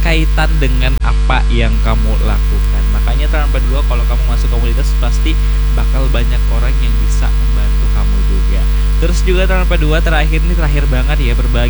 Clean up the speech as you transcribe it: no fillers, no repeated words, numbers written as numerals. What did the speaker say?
berkaitan dengan apa yang kamu lakukan. Makanya teman kedua, kalau kamu masuk komunitas pasti bakal banyak orang yang bisa membantu kamu juga. Terus juga teman kedua, terakhir banget ya, berbagi